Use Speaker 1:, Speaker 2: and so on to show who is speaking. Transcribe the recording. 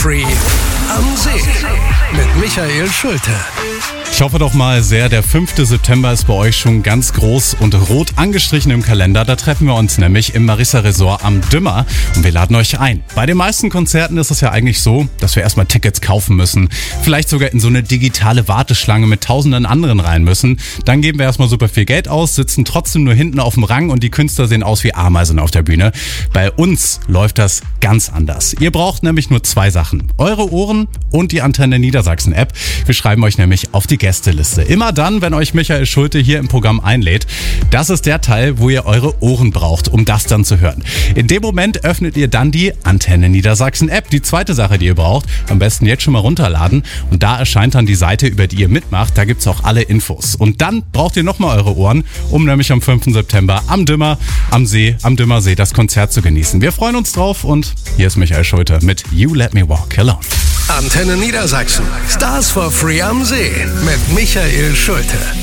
Speaker 1: free am See mit Michael Schulte.
Speaker 2: Ich hoffe doch mal sehr, der 5. September ist bei euch schon ganz groß und rot angestrichen im Kalender. Da treffen wir uns nämlich im Marissa Resort am Dümmer und wir laden euch ein. Bei den meisten Konzerten ist es ja eigentlich so, dass wir erstmal Tickets kaufen müssen. Vielleicht sogar in so eine digitale Warteschlange mit tausenden anderen rein müssen. Dann geben wir erstmal super viel Geld aus, sitzen trotzdem nur hinten auf dem Rang und die Künstler sehen aus wie Ameisen auf der Bühne. Bei uns läuft das ganz anders. Ihr braucht nämlich nur 2 Sachen. Eure Ohren und die Antenne Niedersachsen App. Wir schreiben euch nämlich auf die Gästeliste. Immer dann, wenn euch Michael Schulte hier im Programm einlädt. Das ist der Teil, wo ihr eure Ohren braucht, um das dann zu hören. In dem Moment öffnet ihr dann die Antenne Niedersachsen App. Die zweite Sache, die ihr braucht, am besten jetzt schon mal runterladen. Und da erscheint dann die Seite, über die ihr mitmacht. Da gibt's auch alle Infos. Und dann braucht ihr nochmal eure Ohren, um nämlich am 5. September am Dümmer, am Dümmersee das Konzert zu genießen. Wir freuen uns drauf und hier ist Michael Schulte mit You Let Me Walk Alone.
Speaker 1: Antenne Niedersachsen. Stars for free am See mit Michael Schulte.